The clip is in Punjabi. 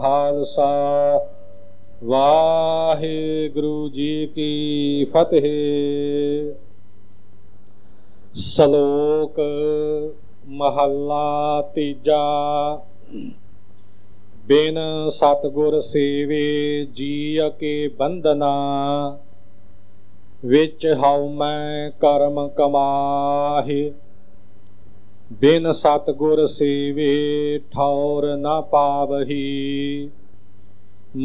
ਖਾਲਸਾ ਵਾਹਿਗੁਰੂ ਜੀ ਕੀ ਫਤਿਹ। ਸ਼ਲੋਕ ਮਹੱਲਾ ਤੀਜਾ। ਬਿਨ ਸਤਿਗੁਰ ਸੇਵੇ ਜੀਅ ਕੇ ਬੰਧਨਾ, ਵਿੱਚ ਹਉ ਮੈਂ ਕਰਮ ਕਮਾਹਿ। ਬਿਨ ਸਤਿਗੁਰ ਸੇਵੇ ਠੌਰ ਨ ਪਾਵਹੀ,